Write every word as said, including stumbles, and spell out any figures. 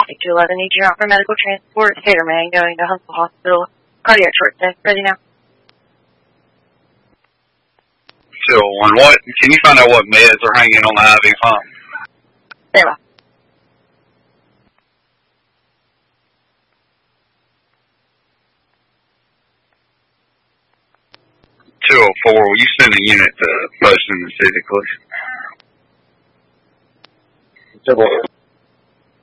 Traffic two eleven, need you out for medical transport. Hater man going to Huntsville Hospital. Cardiac short stay. Ready now. two oh one, what? Can you find out what meds are hanging on the I V pump? There we two oh four, will you send a unit to post in the city, please?